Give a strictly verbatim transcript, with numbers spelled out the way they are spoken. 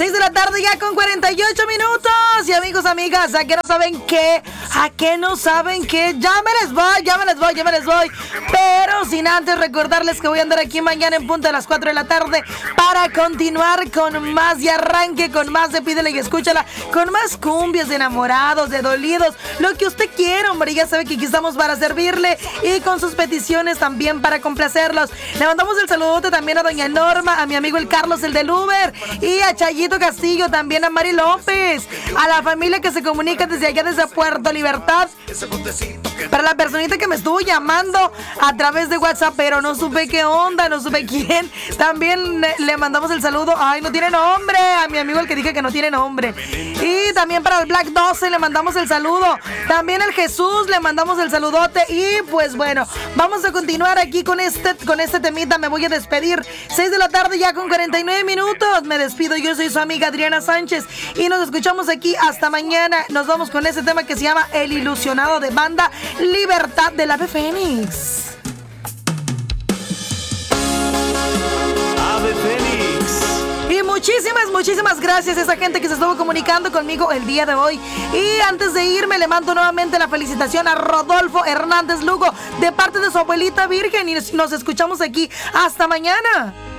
seis de la tarde ya con cuarenta y ocho minutos. Y amigos, amigas, ¿a qué no saben qué? ¿A qué no saben qué? Ya me les voy, ya me les voy, ya me les voy. Pero sin antes recordarles que voy a andar aquí mañana en punto a las cuatro de la tarde para continuar con más y arranque con más de Pídele y Escúchala, con más cumbias de enamorados, de dolidos, lo que usted quiera, hombre. Ya sabe que aquí estamos para servirle y con sus peticiones también para complacerlos. Le mandamos el saludote también a doña Norma, a mi amigo el Carlos, el del Uber, y a Chayito Castillo, también a Mari López, a la familia que se comunica desde allá, desde Puerto Libertad, para la personita que me estuvo llamando a través de WhatsApp, pero no supe qué onda, no supe quién. También le, le mandamos el saludo. Ay, no tiene nombre. A mi amigo el que dije que no tiene nombre. Y también para el Black doce le mandamos el saludo. También al Jesús le mandamos el saludote. Y pues bueno, vamos a continuar aquí con este, con este temita. Me voy a despedir. seis de la tarde ya con cuarenta y nueve minutos. Me despido. Yo soy su amiga Adriana Sánchez. Y nos escuchamos aquí hasta mañana. Nos vamos con ese tema que se llama El Ilusionado, de Banda Libertad, del Ave Fénix. Ave Fénix. Y muchísimas, muchísimas gracias a esa gente que se estuvo comunicando conmigo el día de hoy. Y antes de irme, le mando nuevamente la felicitación a Rodolfo Hernández Lugo de parte de su abuelita Virgen. Y nos escuchamos aquí hasta mañana.